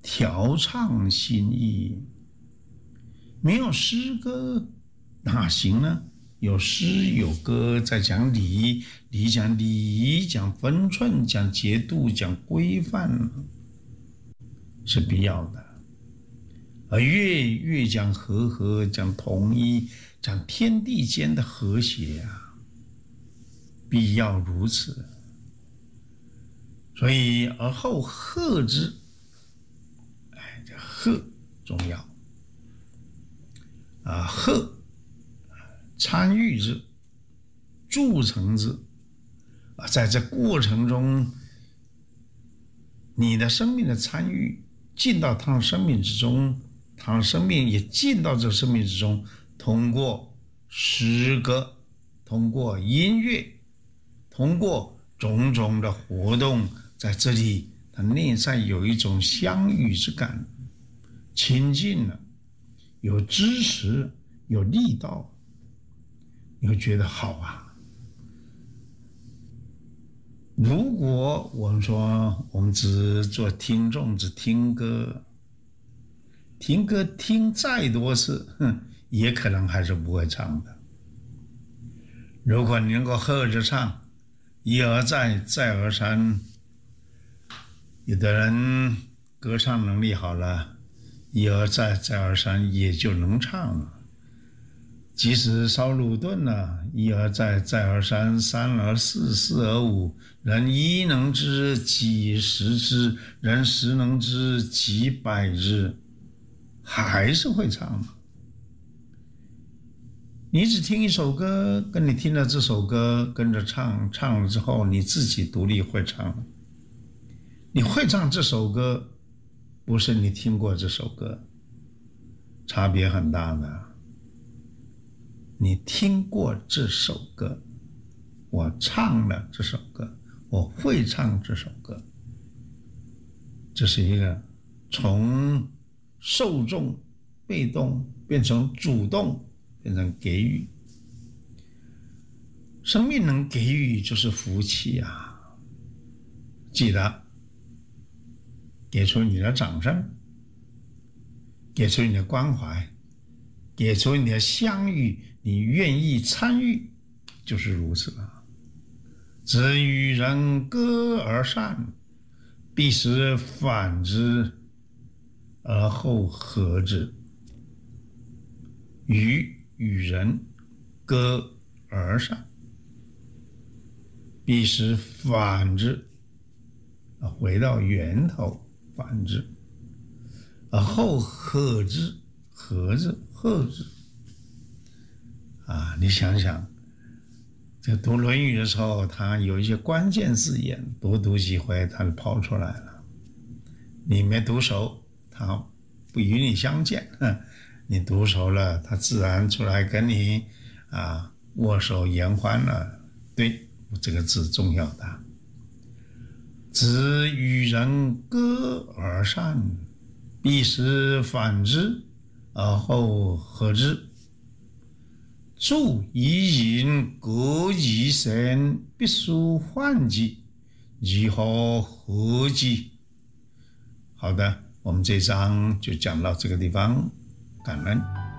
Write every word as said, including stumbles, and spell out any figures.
调畅心意。没有诗歌哪行呢？有诗有歌，在讲礼，礼讲礼仪，讲分寸，讲节度，讲规范，是必要的。而乐乐讲和合，讲统一，讲天地间的和谐啊，必要如此。所以而后和之，哎，这和重要啊，和参与之，助成之啊，在这过程中，你的生命的参与进到他的生命之中，他的生命也进到这生命之中，通过诗歌，通过音乐，通过种种的活动，在这里他内在有一种相遇之感，亲近了，有支持，有力道，你会觉得好啊。如果我们说我们只做听众，只听歌，听歌听再多次，哼，也可能还是不会唱的。如果你能够和着唱，一而再，再而三，有的人歌唱能力好了，一而再，再而三也就能唱了。即使烧鲁钝了，一而再，再而三，三而四，四而五，人一能知，几十之，人十能知，几百之，还是会唱。你只听一首歌，跟你听了这首歌跟着唱，唱了之后你自己独立会唱。你会唱这首歌，不是你听过这首歌，差别很大的。你听过这首歌，我唱了这首歌，我会唱这首歌，这是一个从受众被动变成主动，变成给予。生命能给予就是福气啊！记得给出你的掌声，给出你的关怀，给出你的相遇，你愿意参与，就是如此了。子与人歌而善，必使反之，而后和之。与与人歌而善，必使反之，回到源头，反之，而后和之，和之，和之。啊，你想想，这读《论语》的时候，他有一些关键字眼，多读几回，他就抛出来了。你没读熟，他不与你相见；你读熟了，他自然出来跟你啊握手言欢了。对，这个字重要的。子与人歌而善，必使反之，而后和之。助以人歌以善，必属患疾，如何和之？好的，我们这章就讲到这个地方，感恩。